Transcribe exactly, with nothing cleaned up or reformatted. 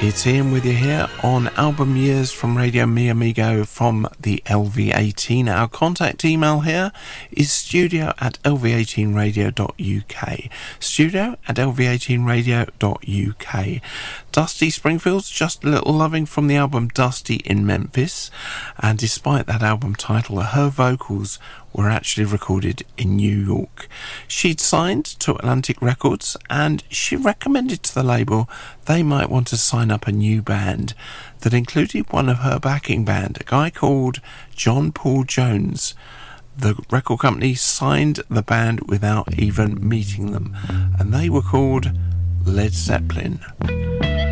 It's Ian with you here on Album Years from Radio Mi Amigo from the L V eighteen. Our contact email here is studio at l v eighteen radio dot u k. Studio at l v eighteen radio dot u k. Dusty Springfield's Just a Little Loving from the album Dusty in Memphis. And despite that album title, her vocals were actually recorded in New York. She'd signed to Atlantic Records and she recommended to the label they might want to sign up a new band that included one of her backing band, a guy called John Paul Jones. The record company signed the band without even meeting them, and they were called Led Zeppelin.